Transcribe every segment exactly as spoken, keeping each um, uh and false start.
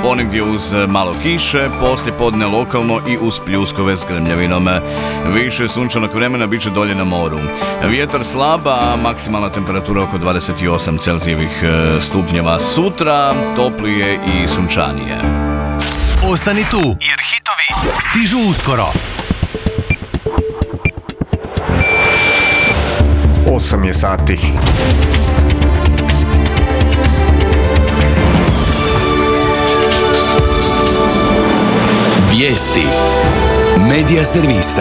ponegdje uz malo kiše, poslije podne lokalno i uz pljuskove s grmljavinom. Više sunčanog vremena bit će dolje na moru. Vjetar slab, a maksimalna temperatura oko dvadeset osam Celzijevih stupnjeva. Sutra toplije i sunčanije. Ostani tu, jer hitovi stižu uskoro. Osam je sati. Vijesti Medija servisa.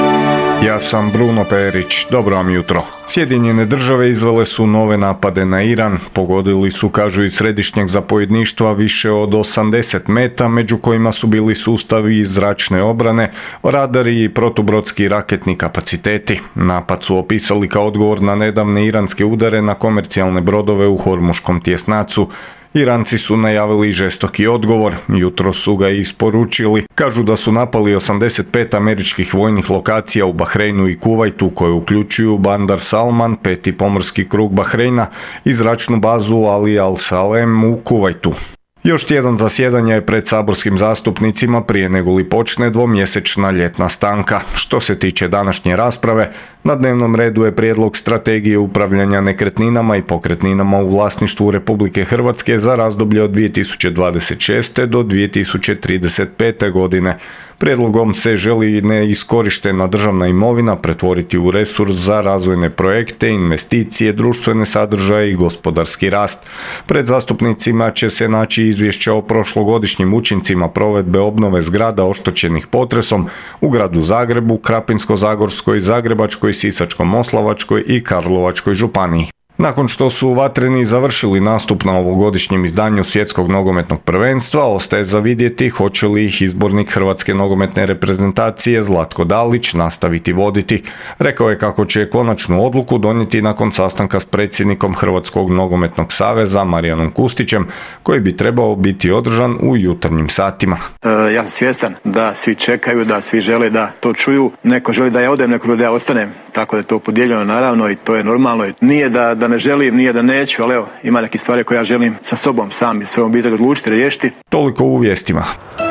Ja sam Bruno Perić, dobro vam jutro. Sjedinjene države izvele su nove napade na Iran, pogodili su, kažu iz središnjeg zapovjedništva, više od osamdeset meta, među kojima su bili sustavi zračne obrane, radari i protubrodski raketni kapaciteti. Napad su opisali kao odgovor na nedavne iranske udare na komercijalne brodove u Hormuškom tjesnacu. Iranci su najavili žestoki odgovor, jutro su ga isporučili. Kažu da su napali osamdeset pet američkih vojnih lokacija u Bahreinu i Kuvajtu, koje uključuju Bandar Salman, peti pomorski krug Bahreina i zračnu bazu Ali Al Salem u Kuvajtu. Još tjedan zasjedanja je pred saborskim zastupnicima prije nego li počne dvomjesečna ljetna stanka. Što se tiče današnje rasprave, na dnevnom redu je prijedlog strategije upravljanja nekretninama i pokretninama u vlasništvu Republike Hrvatske za razdoblje od dvije tisuće dvadeset šeste. do dvije tisuće trideset pete. godine. Prijedlogom se želi neiskorištena državna imovina pretvoriti u resurs za razvojne projekte, investicije, društvene sadržaje i gospodarski rast. Pred zastupnicima će se naći izvješće o prošlogodišnjim učincima provedbe obnove zgrada oštećenih potresom u gradu Zagrebu, Krapinsko-zagorskoj, Zagrebačkoj, Sisačko-moslavačkoj i Karlovačkoj županiji. Nakon što su vatreni završili nastup na ovogodišnjem izdanju Svjetskog nogometnog prvenstva, ostaje za vidjeti hoće li ih izbornik Hrvatske nogometne reprezentacije Zlatko Dalić nastaviti voditi. Rekao je kako će konačnu odluku donijeti nakon sastanka s predsjednikom Hrvatskog nogometnog saveza Marijanom Kustićem, koji bi trebao biti održan u jutarnjim satima. E, ja sam svjestan da svi čekaju, da svi žele da to čuju. Neko želi da ja odem, neko da ja ostanem. Tako da je to podijeljeno naravno i to je normalno. Nije da, da ne želim, nije da neću, ali evo, ima neke stvari koje ja želim sa sobom sam i svojom obitelji odlučiti, riješiti. Toliko u vijestima.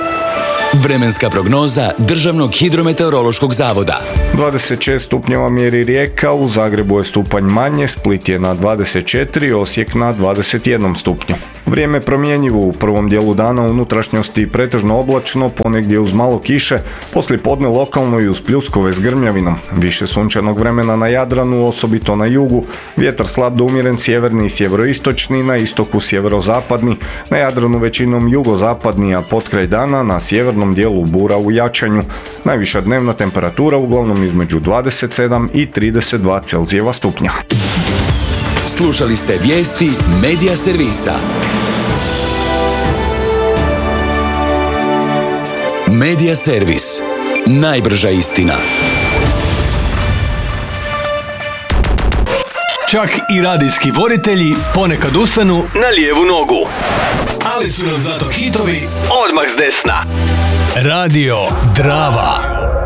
Vremenska prognoza Državnog hidrometeorološkog zavoda. dvadeset šest stupnjeva mjeri Rijeka, u Zagrebu je stupanj manje, Split je na dvadeset četiri, Osijek na dvadeset jedan stupnju. Vrijeme promjenjivo u prvom dijelu dana, unutrašnjosti pretežno oblačno, ponegdje uz malo kiše, poslije podne lokalno i uz pljuskove s grmljavinom. Više sunčanog vremena na Jadranu, osobito na jugu, vjetar slab do umjeren sjeverni i sjeveroistočni, na istoku sjeverozapadni, na Jadranu većinom jugozapadni, a potkraj dana na sjevernom dijelu bura u jačanju. Najviša dnevna temperatura uglavnom između dvadeset sedam i trideset dva Celzijeva stupnja. Slušali ste vijesti Medija servisa. Medija servis. Najbrža istina. Čak i radijski voditelji ponekad ustanu na lijevu nogu. Ali su nam zato hitovi odmah s desna. Radio Drava.